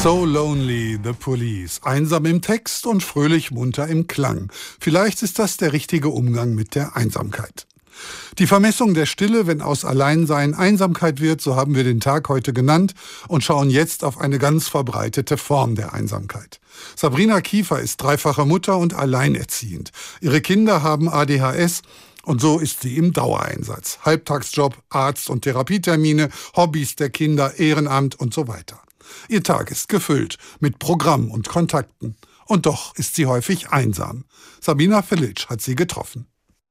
So Lonely, The Police. Einsam im Text und fröhlich munter im Klang. Vielleicht ist das der richtige Umgang mit der Einsamkeit. Die Vermessung der Stille, wenn aus Alleinsein Einsamkeit wird, so haben wir den Tag heute genannt und schauen jetzt auf eine ganz verbreitete Form der Einsamkeit. Sabrina Kiefer ist dreifache Mutter und alleinerziehend. Ihre Kinder haben ADHS und so ist sie im Dauereinsatz. Halbtagsjob, Arzt- und Therapietermine, Hobbys der Kinder, Ehrenamt und so weiter. Ihr Tag ist gefüllt mit Programm und Kontakten. Und doch ist sie häufig einsam. Sabina Filic hat sie getroffen.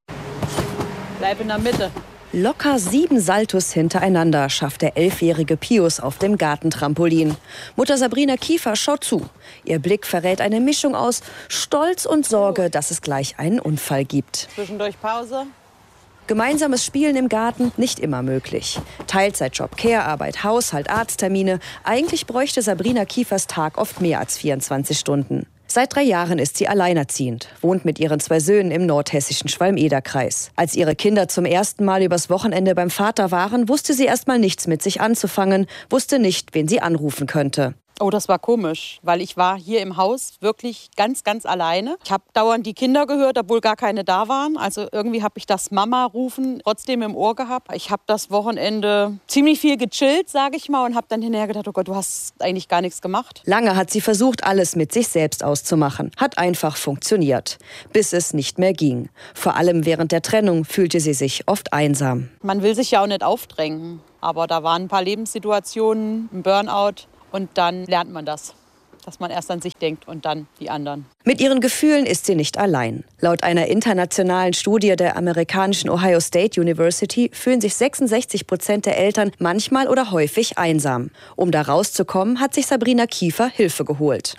Bleib in der Mitte. Locker 7 Saltos hintereinander schafft der 11-jährige Pius auf dem Gartentrampolin. Mutter Sabrina Kiefer schaut zu. Ihr Blick verrät eine Mischung aus Stolz und Sorge, dass es gleich einen Unfall gibt. Zwischendurch Pause. Gemeinsames Spielen im Garten nicht immer möglich. Teilzeitjob, Care-Arbeit, Haushalt, Arzttermine. Eigentlich bräuchte Sabrina Kiefers Tag oft mehr als 24 Stunden. Seit 3 Jahren ist sie alleinerziehend, wohnt mit ihren 2 Söhnen im nordhessischen Schwalm-Eder-Kreis. Als ihre Kinder zum ersten Mal übers Wochenende beim Vater waren, wusste sie erst mal nichts mit sich anzufangen, wusste nicht, wen sie anrufen könnte. Oh, das war komisch, weil ich war hier im Haus wirklich ganz, ganz alleine. Ich habe dauernd die Kinder gehört, obwohl gar keine da waren. Also irgendwie habe ich das Mama-Rufen trotzdem im Ohr gehabt. Ich habe das Wochenende ziemlich viel gechillt, sage ich mal, und habe dann hinterher gedacht, oh Gott, du hast eigentlich gar nichts gemacht. Lange hat sie versucht, alles mit sich selbst auszumachen. Hat einfach funktioniert, bis es nicht mehr ging. Vor allem während der Trennung fühlte sie sich oft einsam. Man will sich ja auch nicht aufdrängen, aber da waren ein paar Lebenssituationen, ein Burnout. Und dann lernt man das, dass man erst an sich denkt und dann die anderen. Mit ihren Gefühlen ist sie nicht allein. Laut einer internationalen Studie der amerikanischen Ohio State University fühlen sich 66% der Eltern manchmal oder häufig einsam. Um da rauszukommen, hat sich Sabrina Kiefer Hilfe geholt.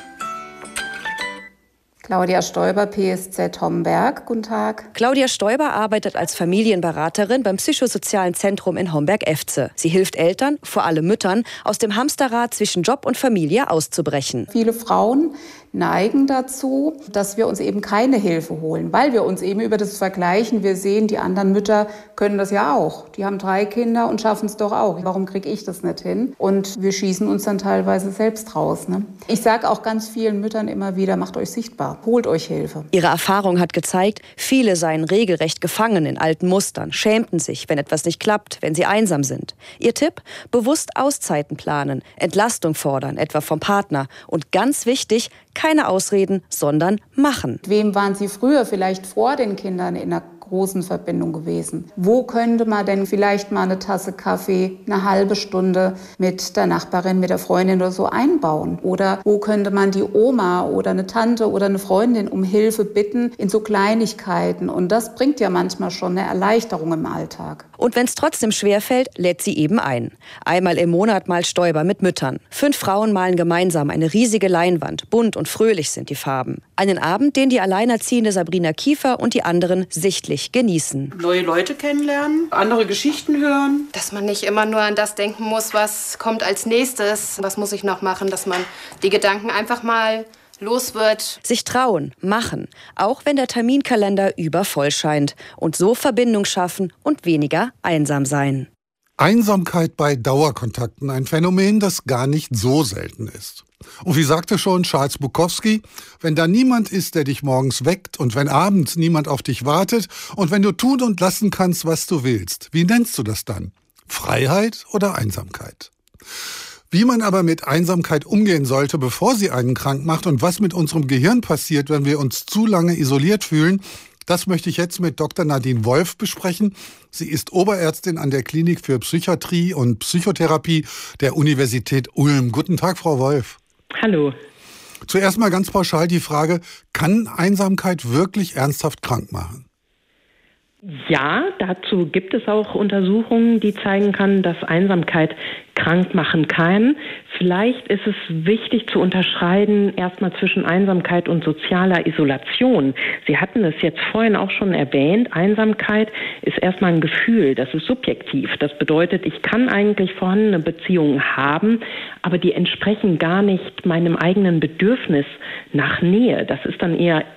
Claudia Stoiber, PSZ Homberg. Guten Tag. Claudia Stoiber arbeitet als Familienberaterin beim Psychosozialen Zentrum in Homberg-Efze. Sie hilft Eltern, vor allem Müttern, aus dem Hamsterrad zwischen Job und Familie auszubrechen. Viele Frauen neigen dazu, dass wir uns eben keine Hilfe holen, weil wir uns eben über das Vergleichen, wir sehen, die anderen Mütter können das ja auch. Die haben 3 Kinder und schaffen es doch auch. Warum kriege ich das nicht hin? Und wir schießen uns dann teilweise selbst raus. Ne? Ich sage auch ganz vielen Müttern immer wieder, macht euch sichtbar, holt euch Hilfe. Ihre Erfahrung hat gezeigt, viele seien regelrecht gefangen in alten Mustern, schämten sich, wenn etwas nicht klappt, wenn sie einsam sind. Ihr Tipp? Bewusst Auszeiten planen, Entlastung fordern, etwa vom Partner. Und ganz wichtig, keine Ausreden, sondern machen. Mit wem waren Sie früher vielleicht vor den Kindern in einer großen Verbindung gewesen? Wo könnte man denn vielleicht mal eine Tasse Kaffee, eine halbe Stunde mit der Nachbarin, mit der Freundin oder so einbauen? Oder wo könnte man die Oma oder eine Tante oder eine Freundin um Hilfe bitten in so Kleinigkeiten? Und das bringt ja manchmal schon eine Erleichterung im Alltag. Und wenn es trotzdem schwerfällt, lädt sie eben ein. Einmal im Monat malt Stoiber mit Müttern. 5 Frauen malen gemeinsam eine riesige Leinwand. Bunt und fröhlich sind die Farben. Einen Abend, den die alleinerziehende Sabrina Kiefer und die anderen sichtlich genießen. Neue Leute kennenlernen, andere Geschichten hören. Dass man nicht immer nur an das denken muss, was kommt als nächstes, was muss ich noch machen, dass man die Gedanken einfach mal los wird. Sich trauen, machen, auch wenn der Terminkalender übervoll scheint. Und so Verbindung schaffen und weniger einsam sein. Einsamkeit bei Dauerkontakten, ein Phänomen, das gar nicht so selten ist. Und wie sagte schon Charles Bukowski, wenn da niemand ist, der dich morgens weckt und wenn abends niemand auf dich wartet und wenn du tun und lassen kannst, was du willst, wie nennst du das dann? Freiheit oder Einsamkeit? Wie man aber mit Einsamkeit umgehen sollte, bevor sie einen krank macht und was mit unserem Gehirn passiert, wenn wir uns zu lange isoliert fühlen, das möchte ich jetzt mit Dr. Nadine Wolf besprechen. Sie ist Oberärztin an der Klinik für Psychiatrie und Psychotherapie der Universität Ulm. Guten Tag, Frau Wolf. Hallo. Zuerst mal ganz pauschal die Frage, kann Einsamkeit wirklich ernsthaft krank machen? Ja, dazu gibt es auch Untersuchungen, die zeigen kann, dass Einsamkeit krank machen kann. Vielleicht ist es wichtig zu unterscheiden erstmal zwischen Einsamkeit und sozialer Isolation. Sie hatten es jetzt vorhin auch schon erwähnt. Einsamkeit ist erstmal ein Gefühl, das ist subjektiv. Das bedeutet, ich kann eigentlich vorhandene Beziehungen haben, aber die entsprechen gar nicht meinem eigenen Bedürfnis nach Nähe. Das ist dann eher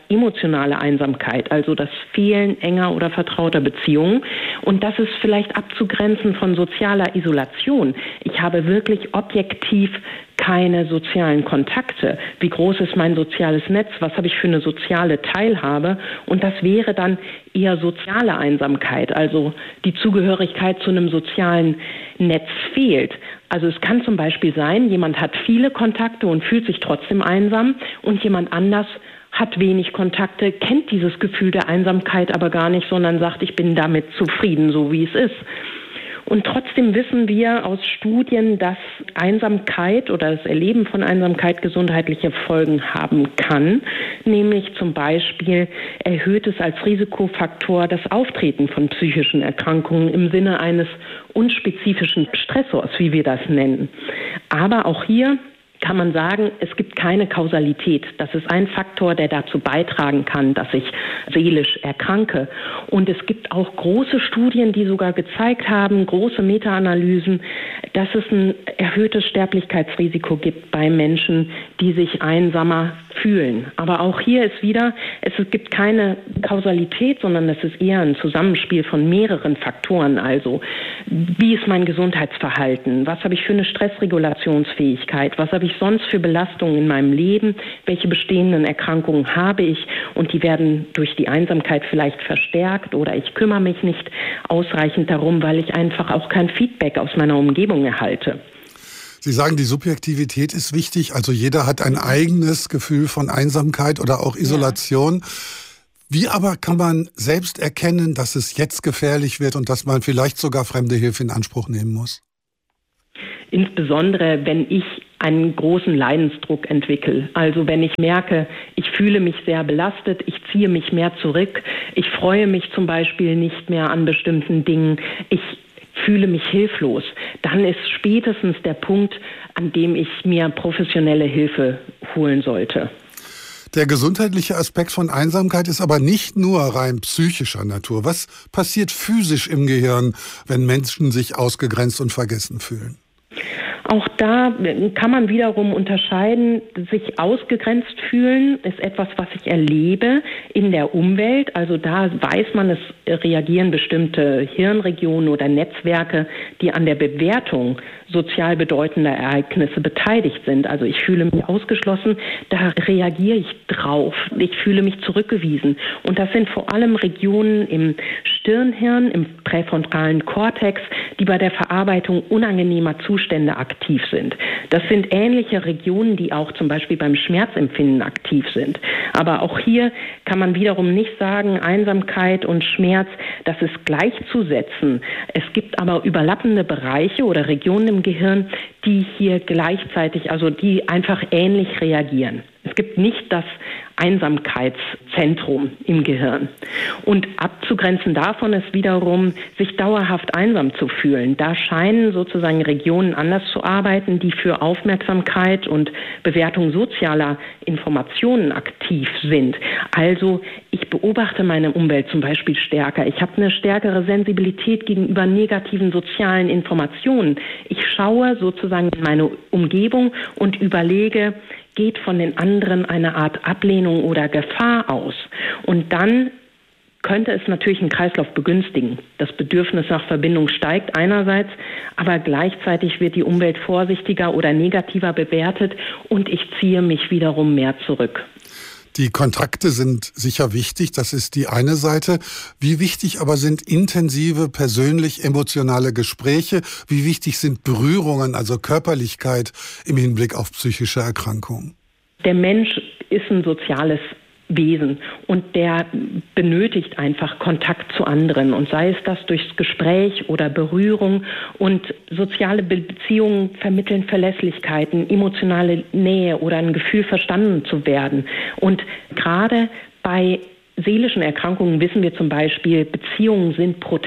emotionale Einsamkeit, also das Fehlen enger oder vertrauter Beziehungen. Und das ist vielleicht abzugrenzen von sozialer Isolation. Ich habe wirklich objektiv keine sozialen Kontakte. Wie groß ist mein soziales Netz? Was habe ich für eine soziale Teilhabe? Und das wäre dann eher soziale Einsamkeit, also die Zugehörigkeit zu einem sozialen Netz fehlt. Also es kann zum Beispiel sein, jemand hat viele Kontakte und fühlt sich trotzdem einsam und jemand anders hat wenig Kontakte, kennt dieses Gefühl der Einsamkeit aber gar nicht, sondern sagt, ich bin damit zufrieden, so wie es ist. Und trotzdem wissen wir aus Studien, dass Einsamkeit oder das Erleben von Einsamkeit gesundheitliche Folgen haben kann, nämlich zum Beispiel erhöht es als Risikofaktor das Auftreten von psychischen Erkrankungen im Sinne eines unspezifischen Stressors, wie wir das nennen. Aber auch hier kann man sagen, es gibt keine Kausalität. Das ist ein Faktor, der dazu beitragen kann, dass ich seelisch erkranke. Und es gibt auch große Studien, die sogar gezeigt haben, große Meta-Analysen, dass es ein erhöhtes Sterblichkeitsrisiko gibt bei Menschen, die sich einsamer fühlen. Aber auch hier ist wieder, es gibt keine Kausalität, sondern es ist eher ein Zusammenspiel von mehreren Faktoren. Also, wie ist mein Gesundheitsverhalten? Was habe ich für eine Stressregulationsfähigkeit? Was habe ich sonst für Belastungen in meinem Leben? Welche bestehenden Erkrankungen habe ich? Und die werden durch die Einsamkeit vielleicht verstärkt oder ich kümmere mich nicht ausreichend darum, weil ich einfach auch kein Feedback aus meiner Umgebung erhalte. Sie sagen, die Subjektivität ist wichtig. Also jeder hat ein eigenes Gefühl von Einsamkeit oder auch Isolation. Ja. Wie aber kann man selbst erkennen, dass es jetzt gefährlich wird und dass man vielleicht sogar fremde Hilfe in Anspruch nehmen muss? Insbesondere, wenn ich einen großen Leidensdruck entwickle. Also wenn ich merke, ich fühle mich sehr belastet, ich ziehe mich mehr zurück, ich freue mich zum Beispiel nicht mehr an bestimmten Dingen, ich fühle mich hilflos, dann ist spätestens der Punkt, an dem ich mir professionelle Hilfe holen sollte. Der gesundheitliche Aspekt von Einsamkeit ist aber nicht nur rein psychischer Natur. Was passiert physisch im Gehirn, wenn Menschen sich ausgegrenzt und vergessen fühlen? Auch da kann man wiederum unterscheiden, sich ausgegrenzt fühlen ist etwas, was ich erlebe in der Umwelt. Also da weiß man, es reagieren bestimmte Hirnregionen oder Netzwerke, die an der Bewertung sozial bedeutender Ereignisse beteiligt sind. Also ich fühle mich ausgeschlossen, da reagiere ich drauf. Ich fühle mich zurückgewiesen. Und das sind vor allem Regionen im Stirnhirn, im präfrontalen Kortex, die bei der Verarbeitung unangenehmer Zustände aktiv sind. Das sind ähnliche Regionen, die auch zum Beispiel beim Schmerzempfinden aktiv sind. Aber auch hier kann man wiederum nicht sagen, Einsamkeit und Schmerz, das ist gleichzusetzen. Es gibt aber überlappende Bereiche oder Regionen im Gehirn, die hier gleichzeitig, also die einfach ähnlich reagieren. Es gibt nicht das Einsamkeitszentrum im Gehirn. Und abzugrenzen davon ist wiederum, sich dauerhaft einsam zu fühlen. Da scheinen sozusagen Regionen anders zu arbeiten, die für Aufmerksamkeit und Bewertung sozialer Informationen aktiv sind. Also ich beobachte meine Umwelt zum Beispiel stärker. Ich habe eine stärkere Sensibilität gegenüber negativen sozialen Informationen. Ich schaue sozusagen in meine Umgebung und überlege, geht von den anderen eine Art Ablehnung oder Gefahr aus. Und dann könnte es natürlich einen Kreislauf begünstigen. Das Bedürfnis nach Verbindung steigt einerseits, aber gleichzeitig wird die Umwelt vorsichtiger oder negativer bewertet und ich ziehe mich wiederum mehr zurück. Die Kontakte sind sicher wichtig, das ist die eine Seite. Wie wichtig aber sind intensive, persönlich-emotionale Gespräche? Wie wichtig sind Berührungen, also Körperlichkeit im Hinblick auf psychische Erkrankungen? Der Mensch ist ein soziales Wesen und der benötigt einfach Kontakt zu anderen und sei es das durchs Gespräch oder Berührung und soziale Beziehungen vermitteln Verlässlichkeiten, emotionale Nähe oder ein Gefühl verstanden zu werden und gerade bei seelischen Erkrankungen wissen wir zum Beispiel, Beziehungen sind protektiv.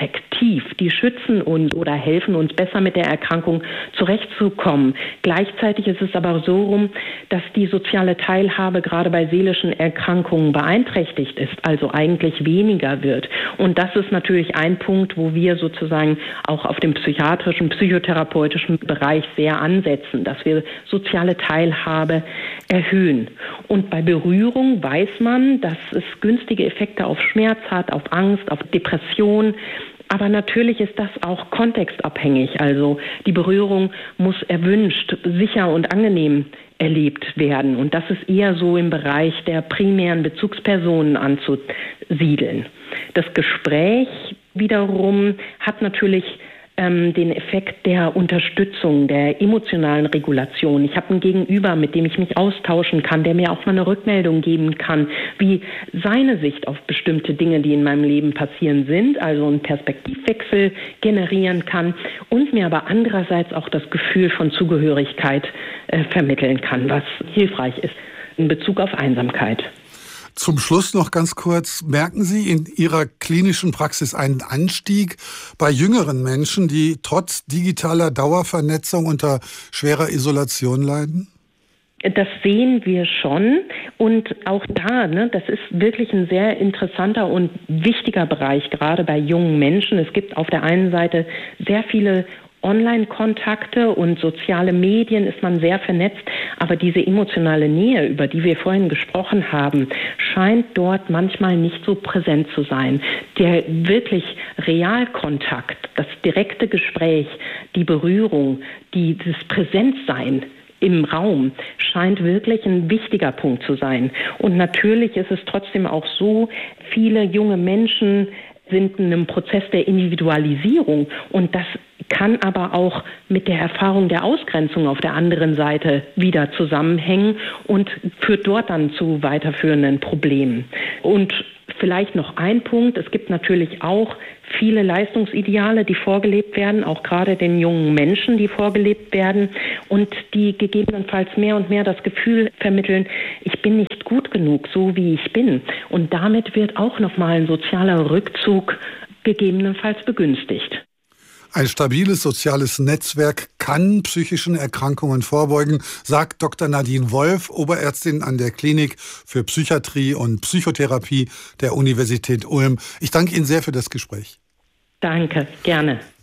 präventiv. Die schützen uns oder helfen uns besser mit der Erkrankung zurechtzukommen. Gleichzeitig ist es aber so rum, dass die soziale Teilhabe gerade bei seelischen Erkrankungen beeinträchtigt ist, also eigentlich weniger wird. Und das ist natürlich ein Punkt, wo wir sozusagen auch auf dem psychiatrischen, psychotherapeutischen Bereich sehr ansetzen, dass wir soziale Teilhabe erhöhen. Und bei Berührung weiß man, dass es günstige Effekte auf Schmerz hat, auf Angst, auf Depression. Aber natürlich ist das auch kontextabhängig. Also die Berührung muss erwünscht, sicher und angenehm erlebt werden. Und das ist eher so im Bereich der primären Bezugspersonen anzusiedeln. Das Gespräch wiederum hat natürlich den Effekt der Unterstützung, der emotionalen Regulation. Ich habe ein Gegenüber, mit dem ich mich austauschen kann, der mir auch mal eine Rückmeldung geben kann, wie seine Sicht auf bestimmte Dinge, die in meinem Leben passieren sind, also einen Perspektivwechsel generieren kann und mir aber andererseits auch das Gefühl von Zugehörigkeit vermitteln kann, was hilfreich ist in Bezug auf Einsamkeit. Zum Schluss noch ganz kurz, merken Sie in Ihrer klinischen Praxis einen Anstieg bei jüngeren Menschen, die trotz digitaler Dauervernetzung unter schwerer Isolation leiden? Das sehen wir schon und auch da, das ist wirklich ein sehr interessanter und wichtiger Bereich, gerade bei jungen Menschen. Es gibt auf der einen Seite sehr viele Online-Kontakte und soziale Medien ist man sehr vernetzt, aber diese emotionale Nähe, über die wir vorhin gesprochen haben, scheint dort manchmal nicht so präsent zu sein. Der wirklich Realkontakt, das direkte Gespräch, die Berührung, das Präsentsein im Raum scheint wirklich ein wichtiger Punkt zu sein. Und natürlich ist es trotzdem auch so, viele junge Menschen sind in einem Prozess der Individualisierung und das kann aber auch mit der Erfahrung der Ausgrenzung auf der anderen Seite wieder zusammenhängen und führt dort dann zu weiterführenden Problemen. Und vielleicht noch ein Punkt, es gibt natürlich auch viele Leistungsideale, die vorgelebt werden, auch gerade den jungen Menschen, die vorgelebt werden und die gegebenenfalls mehr und mehr das Gefühl vermitteln, ich bin nicht gut genug, so wie ich bin. Und damit wird auch nochmal ein sozialer Rückzug gegebenenfalls begünstigt. Ein stabiles soziales Netzwerk kann psychischen Erkrankungen vorbeugen, sagt Dr. Nadine Wolf, Oberärztin an der Klinik für Psychiatrie und Psychotherapie der Universität Ulm. Ich danke Ihnen sehr für das Gespräch. Danke, gerne.